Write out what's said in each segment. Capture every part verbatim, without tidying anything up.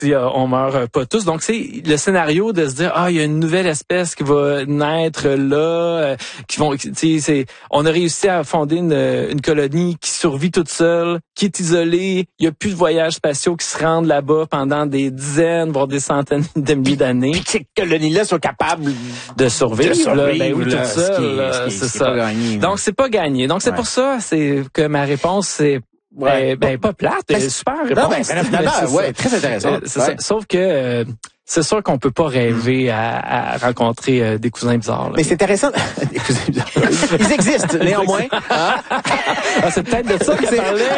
puis euh, on meurt euh, pas tous. Donc c'est le scénario de se dire ah il y a une nouvelle espèce qui va naître là, euh, qui vont, tu sais, c'est on a réussi à fonder une, une colonie qui survit toute seule, qui est isolée. Il y a plus de voyages spatiaux qui se rendent là-bas pendant des dizaines voire des centaines de milliers d'années. Puis que ces colonies-là sont capables de survivre, de survivre là, ben oui, là, toute seule, ce qui est, là, ce qui est, c'est ce qui est ça. pas gagné, donc c'est pas gagné. Donc c'est ouais. pour ça, c'est que ma réponse c'est ouais. ben, ben pas plate, ben, super réponse. Non, ben, finalement, ouais, très intéressant. C'est ouais. ça. Sauf que euh, c'est sûr qu'on peut pas rêver à, à rencontrer euh, des cousins bizarres. Là. Mais c'est intéressant. Des cousins bizarres. Ils existent, néanmoins. Hein? Ah, c'est peut-être de ça que c'est parlé.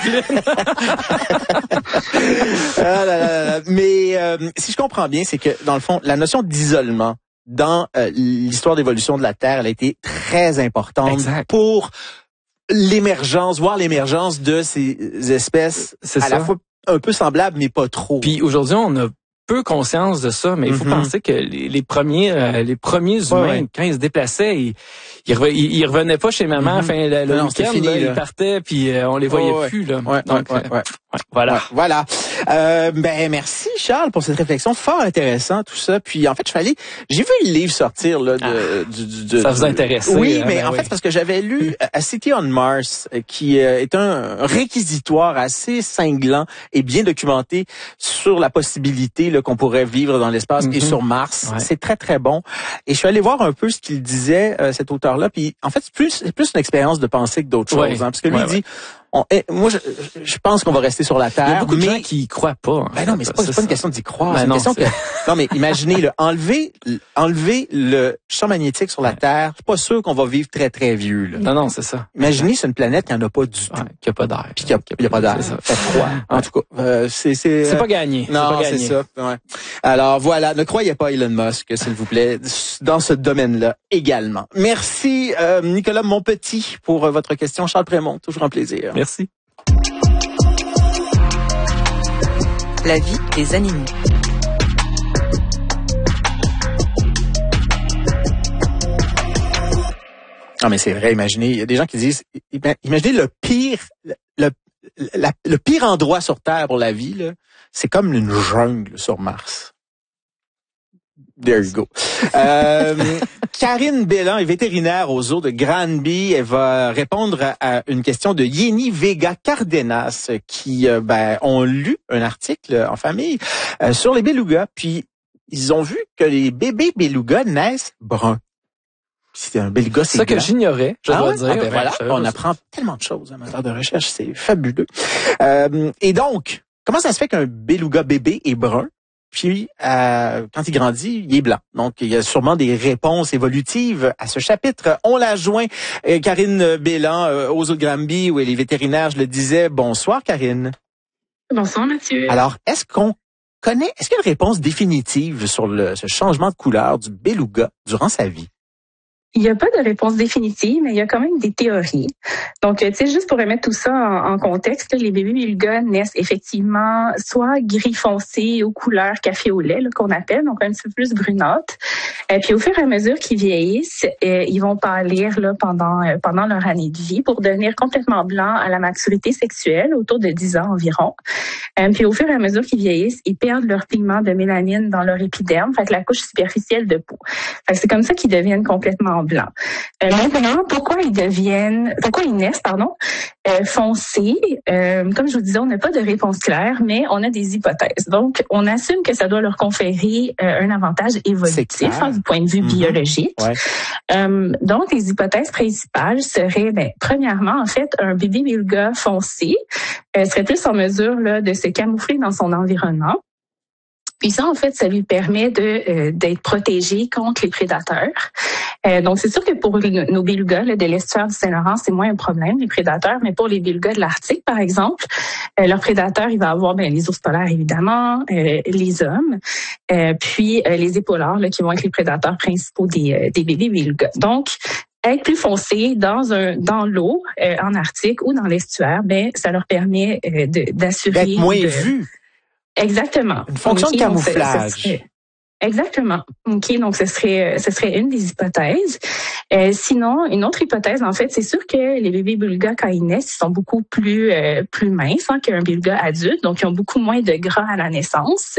ah là là là. Mais euh, si je comprends bien, c'est que dans le fond, la notion d'isolement dans euh, l'histoire d'évolution de la Terre, elle a été très importante exact. Pour l'émergence, voir l'émergence de ces espèces c'est à ça. la fois un peu semblables, mais pas trop. Puis aujourd'hui, on a peu conscience de ça, mais il faut mm-hmm. penser que les, les premiers euh, les premiers humains, ouais, ouais. quand ils se déplaçaient, ils, ils, revenaient, ils revenaient pas chez maman, mm-hmm. enfin le, le non, week-end, fini, là, là. ils partaient, puis euh, on les voyait oh, ouais. plus. Là. Ouais, Donc, ouais, ouais, ouais. Ouais, voilà. Ouais, voilà. Euh, ben merci Charles pour cette réflexion fort intéressant tout ça. Puis en fait je suis allé, j'ai vu le livre sortir là de, ah, du, du, de ça vous intéresse. Oui, hein, mais ben en oui. fait parce que j'avais lu A City on Mars qui est un réquisitoire assez cinglant et bien documenté sur la possibilité là, qu'on pourrait vivre dans l'espace mm-hmm. et sur Mars. Ouais. C'est très très bon. Et je suis allé voir un peu ce qu'il disait euh, cet auteur-là. Puis en fait c'est plus c'est plus une expérience de pensée que d'autres ouais. choses, hein, parce que lui ouais, il dit ouais. On, eh, moi, je, je pense qu'on va rester sur la Terre. Il y a beaucoup mais... de gens qui y croient pas. Ben non, mais c'est pas, c'est pas une question d'y croire. Ben c'est une non, question c'est... que, non, mais imaginez, là, enlever, enlever le champ magnétique sur la ouais. Terre. C'est pas sûr qu'on va vivre très, très vieux, là. Non, non, c'est ça. Imaginez, c'est une planète qui en a pas du tout. Ouais, qui a pas d'air. Puis qui a, il y a pas d'air. C'est ça. Fait froid. En ouais. tout cas, euh, c'est, c'est, c'est pas gagné. Non, c'est, pas gagné. c'est ça. Ouais. Alors, voilà. Ne croyez pas Elon Musk, s'il vous plaît, dans ce domaine-là également. Merci, euh, Nicolas Monpetit, pour euh, votre question. Charles Prémont, toujours un plaisir. Merci. La vie des animaux. Ah, mais c'est vrai, imaginez, il y a des gens qui disent, imaginez le pire, le, le, la, le pire endroit sur Terre pour la vie, là, c'est comme une jungle sur Mars. There you go. euh, Karine Bélan est vétérinaire au zoo de Granby. Elle va répondre à une question de Yeni Vega Cardenas qui euh, ben, ont lu un article en famille euh, sur les belugas. Puis ils ont vu que les bébés belugas naissent bruns. C'est un beluga, c'est ça que j'ignorais, je ah dois ouais? dire. Ah ben voilà, on apprend tellement de choses en matière de recherche, c'est fabuleux. Euh, et donc, comment ça se fait qu'un beluga bébé est brun? Puis, euh, quand il grandit, il est blanc. Donc, il y a sûrement des réponses évolutives à ce chapitre. On l'a joint, euh, Karine Bélan, euh, aux zoo de Granby, où elle est vétérinaire, je le disais. Bonsoir, Karine. Bonsoir, Mathieu. Alors, est-ce qu'on connaît, est-ce qu'il y a une réponse définitive sur le, ce changement de couleur du beluga durant sa vie? Il n'y a pas de réponse définitive, mais il y a quand même des théories. Donc, tu sais, juste pour remettre tout ça en, en contexte, les bébés belugas naissent effectivement soit gris foncé aux couleurs café au lait, là, qu'on appelle, donc un petit peu plus brunâtre. Et puis, au fur et à mesure qu'ils vieillissent, euh, ils vont pâlir là, pendant, euh, pendant leur année de vie pour devenir complètement blancs à la maturité sexuelle, autour de dix ans environ. Euh, puis, au fur et à mesure qu'ils vieillissent, ils perdent leur pigment de mélanine dans leur épiderme, fait que la couche superficielle de peau. Fait que c'est comme ça qu'ils deviennent complètement blanc. Euh, maintenant, pourquoi ils deviennent, pourquoi ils naissent, pardon, euh, foncés? Euh, comme je vous disais, on n'a pas de réponse claire, mais on a des hypothèses. Donc, on assume que ça doit leur conférer euh, un avantage évolutif hein, du point de vue mm-hmm. biologique. Ouais. Euh, donc, les hypothèses principales seraient, ben, premièrement, en fait, un bébé beluga foncé euh, serait plus en mesure là, de se camoufler dans son environnement. Puis ça, en fait, ça lui permet de euh, d'être protégé contre les prédateurs. Euh, donc, c'est sûr que pour les, nos belugas là, de l'estuaire du Saint-Laurent, c'est moins un problème, les prédateurs. Mais pour les belugas de l'Arctique, par exemple, euh, leur prédateur, il va avoir ben, les ours polaires, évidemment, euh, les hommes, euh, puis euh, les épaulards, là, qui vont être les prédateurs principaux des, euh, des bébés belugas. Donc, être plus foncé dans un dans l'eau, euh, en Arctique ou dans l'estuaire, ben ça leur permet euh, de, d'assurer... D'être moins de, vu. Exactement. Une fonction okay, de camouflage. Donc, ce, ce serait, exactement. OK, donc ce serait ce serait une des hypothèses. Euh, sinon, une autre hypothèse, en fait, c'est sûr que les bébés bulgas, quand ils naissent, ils sont beaucoup plus euh, plus minces hein, qu'un bulga adulte, donc ils ont beaucoup moins de gras à la naissance.